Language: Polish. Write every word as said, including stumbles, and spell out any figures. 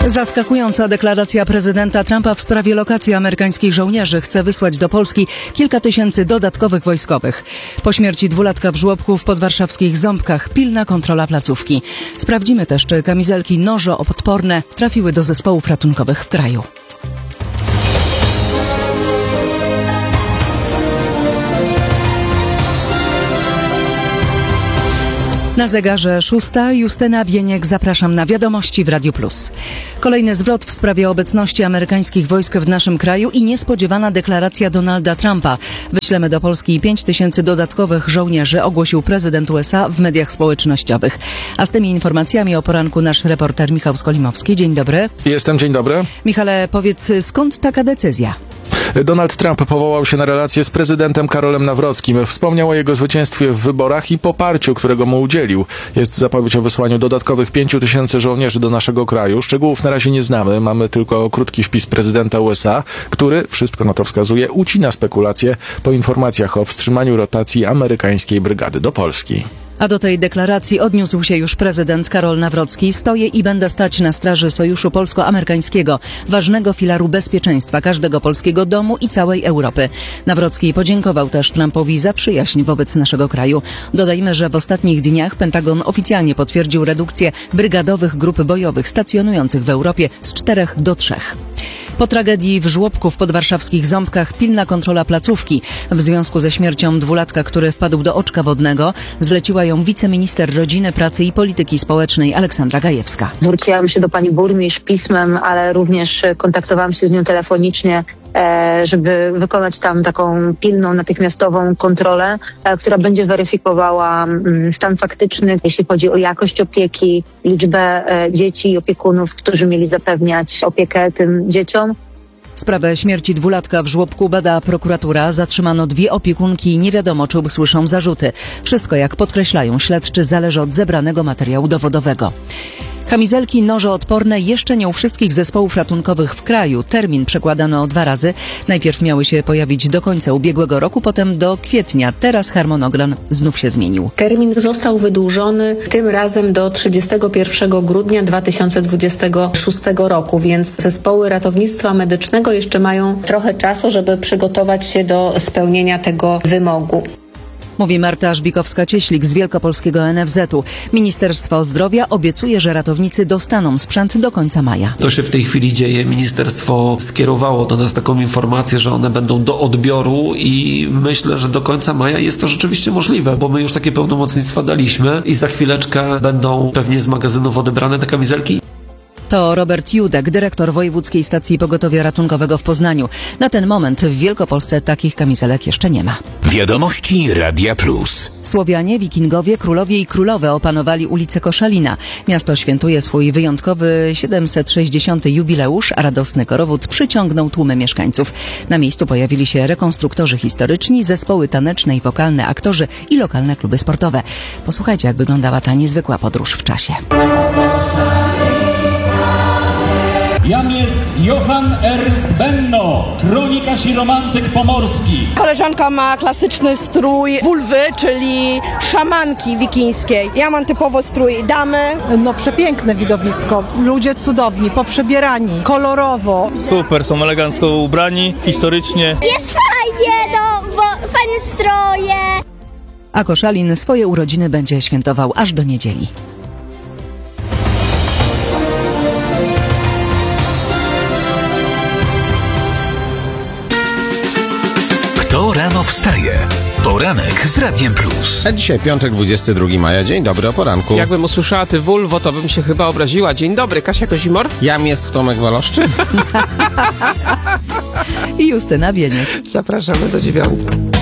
Zaskakująca deklaracja prezydenta Trumpa w sprawie lokacji amerykańskich żołnierzy. Chce wysłać do Polski kilka tysięcy dodatkowych wojskowych. Po śmierci dwulatka w żłobku w podwarszawskich Ząbkach pilna kontrola placówki. Sprawdzimy też, czy kamizelki nożoodporne trafiły do zespołów ratunkowych w kraju. Na zegarze szósta. Justyna Bieniek, zapraszam na wiadomości w Radiu Plus. Kolejny zwrot w sprawie obecności amerykańskich wojsk w naszym kraju i niespodziewana deklaracja Donalda Trumpa. Wyślemy do Polski pięć tysięcy dodatkowych żołnierzy, ogłosił prezydent U S A w mediach społecznościowych. A z tymi informacjami o poranku nasz reporter Michał Skolimowski. Dzień dobry. Jestem, dzień dobry. Michale, powiedz, skąd taka decyzja? Donald Trump powołał się na relację z prezydentem Karolem Nawrockim. Wspomniał o jego zwycięstwie w wyborach i poparciu, którego mu udzielił. Jest zapowiedź o wysłaniu dodatkowych pięciu tysięcy żołnierzy do naszego kraju. Szczegółów na razie nie znamy. Mamy tylko krótki wpis prezydenta U S A, który, wszystko na to wskazuje, ucina spekulacje po informacjach o wstrzymaniu rotacji amerykańskiej brygady do Polski. A do tej deklaracji odniósł się już prezydent Karol Nawrocki. Stoję i będę stać na straży Sojuszu Polsko-Amerykańskiego, ważnego filaru bezpieczeństwa każdego polskiego domu i całej Europy. Nawrocki podziękował też Trumpowi za przyjaźń wobec naszego kraju. Dodajmy, że w ostatnich dniach Pentagon oficjalnie potwierdził redukcję brygadowych grup bojowych stacjonujących w Europie z czterech do trzech. Po tragedii w żłobku w podwarszawskich Ząbkach pilna kontrola placówki. W związku ze śmiercią dwulatka, który wpadł do oczka wodnego, zleciła ją wiceminister rodziny, pracy i polityki społecznej Aleksandra Gajewska. Zwróciłam się do pani burmistrz pismem, ale również kontaktowałam się z nią telefonicznie, żeby wykonać tam taką pilną, natychmiastową kontrolę, która będzie weryfikowała stan faktyczny, jeśli chodzi o jakość opieki, liczbę dzieci i opiekunów, którzy mieli zapewniać opiekę tym dzieciom. Sprawę śmierci dwulatka w żłobku bada prokuratura. Zatrzymano dwie opiekunki i nie wiadomo, czy usłyszą zarzuty. Wszystko, jak podkreślają śledczy, zależy od zebranego materiału dowodowego. Kamizelki nożoodporne jeszcze nie u wszystkich zespołów ratunkowych w kraju. Termin przekładano dwa razy. Najpierw miały się pojawić do końca ubiegłego roku, potem do kwietnia. Teraz harmonogram znów się zmienił. Termin został wydłużony tym razem do trzydziestego pierwszego grudnia dwa tysiące dwudziestego szóstego roku, więc zespoły ratownictwa medycznego jeszcze mają trochę czasu, żeby przygotować się do spełnienia tego wymogu. Mówi Marta Żbikowska-Cieślik z Wielkopolskiego N F Z u. Ministerstwo Zdrowia obiecuje, że ratownicy dostaną sprzęt do końca maja. To się w tej chwili dzieje. Ministerstwo skierowało do nas taką informację, że one będą do odbioru i myślę, że do końca maja jest to rzeczywiście możliwe, bo my już takie pełnomocnictwa daliśmy i za chwileczkę będą pewnie z magazynów odebrane te kamizelki. To Robert Judek, dyrektor Wojewódzkiej Stacji Pogotowia Ratunkowego w Poznaniu. Na ten moment w Wielkopolsce takich kamizelek jeszcze nie ma. Wiadomości Radia Plus. Słowianie, wikingowie, królowie i królowe opanowali ulicę Koszalina. Miasto świętuje swój wyjątkowy siedemset sześćdziesiąty jubileusz, a radosny korowód przyciągnął tłumy mieszkańców. Na miejscu pojawili się rekonstruktorzy historyczni, zespoły taneczne i wokalne, aktorzy i lokalne kluby sportowe. Posłuchajcie, jak wyglądała ta niezwykła podróż w czasie. Jam jest Johann Ernst Benno, kronikarz i romantyk pomorski. Koleżanka ma klasyczny strój wulwy, czyli szamanki wikińskiej. Ja mam typowo strój damy. No przepiękne widowisko, ludzie cudowni, poprzebierani, kolorowo. Super, są elegancko ubrani, historycznie. Jest fajnie, no, bo fajne stroje. A Koszalin swoje urodziny będzie świętował aż do niedzieli. Kto rano wstaje? Poranek z Radiem Plus. A dzisiaj piątek, dwudziestego drugiego maja. Dzień dobry, o poranku. Jakbym usłyszała ty Volvo, to bym się chyba obraziła. Dzień dobry, Kasia Kozimor. Jam jest Tomek Waloszczy. I Justyna Bieniek. Zapraszamy do dziewiątej.